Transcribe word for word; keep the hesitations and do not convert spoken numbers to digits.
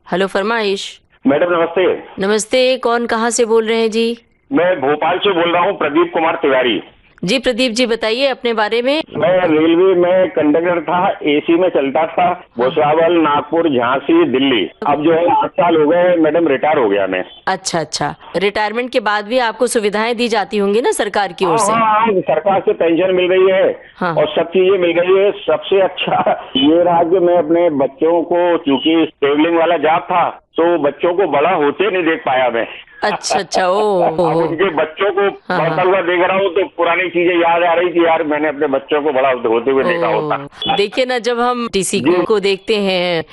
Hello फरमाइश। Madam नमस्ते। नमस्ते, कौन कहाँ से बोल रहे हैं जी? मैं भोपाल से बोल रहा हूँ, प्रदीप कुमार तिवारी। जी प्रदीप जी, बताइए अपने बारे में। मैं रेलवे में कंडक्टर था, एसी में चलता था, हाँ। भुसावल, नागपुर, झांसी, दिल्ली। अब जो है आठ साल हो गए मैडम, रिटायर हो गया मैं। अच्छा अच्छा, रिटायरमेंट के बाद भी आपको सुविधाएं दी जाती होंगी ना सरकार की ओर हाँ से? हाँ हाँ, सरकार से पेंशन मिल रही है हाँ। और सब चीजें मिल रही है। सबसे अच्छा ये रहा कि मैं अपने बच्चों को, चूंकि ट्रेवलिंग वाला जॉब था, तो बच्चों को बड़ा होते नहीं देख पाया मैं। अच्छा अच्छा, ओ अब हो। उनके बच्चों को हाँ बढ़ता हाँ। हुआ देख रहा हूँ तो पुरानी चीजें याद आ रही कि यार मैंने अपने बच्चों को बड़ा होते हुए देखा होता। ओ देखिए ना, जब हम टीसी जी। को देखते हैं